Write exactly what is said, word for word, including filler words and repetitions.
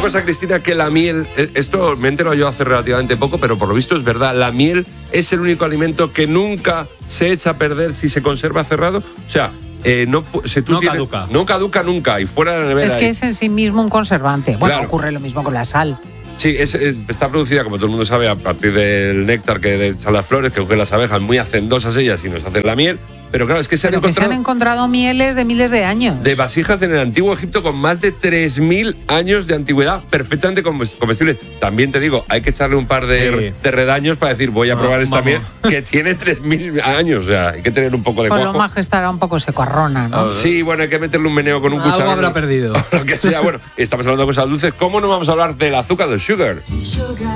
pasa, Cristina, que la miel, esto me he enterado yo hace relativamente poco, pero por lo visto es verdad, la miel es el único alimento que nunca se echa a perder si se conserva cerrado. O sea, eh, no, si tú no tienes, caduca. No caduca nunca y fuera de la nevera. Es que es en sí mismo un conservante. Bueno, Claro. ocurre lo mismo con la sal. Sí, es, es, está producida, como todo el mundo sabe, a partir del néctar que echan las flores, que cogen las abejas, muy hacendosas ellas y nos hacen la miel. Pero claro, es que se han Pero que se encontrado han encontrado mieles de miles de años. de vasijas en el antiguo Egipto con más de tres mil años de antigüedad, perfectamente comestibles. También te digo, hay que echarle un par de, Sí. de redaños para decir, voy a Ah, probar esta vamos. miel, que tiene tres mil años. O sea, hay que tener un poco de Pues lo cuajo. más que estará un poco secoarrona, ¿no? Sí, bueno, hay que meterle un meneo con un Algo cucharón. habrá perdido. Lo que sea, bueno, estamos hablando de cosas dulces. ¿Cómo no vamos a hablar del azúcar, del sugar?